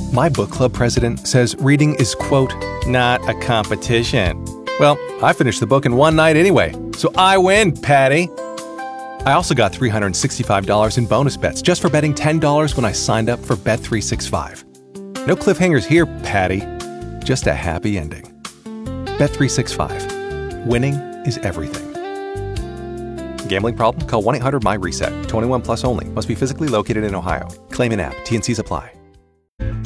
My book club president says reading is, quote, not a competition. Well, I finished the book in one night anyway, so I win, Patty. I also got $365 in bonus bets just for betting $10 when I signed up for Bet365. No cliffhangers here, Patty. Just a happy ending. Bet365. Winning is everything. Gambling problem? Call 1-800-MY-RESET. 21 plus only. Must be physically located in Ohio. Claim in app. T&Cs apply.